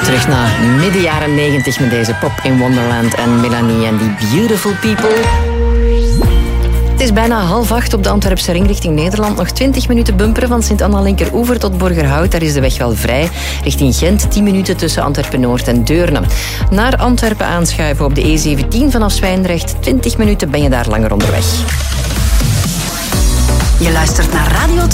Terug naar midden jaren 90 met deze Pop in Wonderland en Melanie en die Beautiful People. Het is bijna 7:30 op de Antwerpse ring richting Nederland. Nog 20 minuten bumperen van Sint-Anna-Linkeroever tot Borgerhout. Daar is de weg wel vrij. Richting Gent 10 minuten tussen Antwerpen-Noord en Deurne. Naar Antwerpen aanschuiven op de E17 vanaf Zwijndrecht. 20 minuten ben je daar langer onderweg. Je luistert naar Radio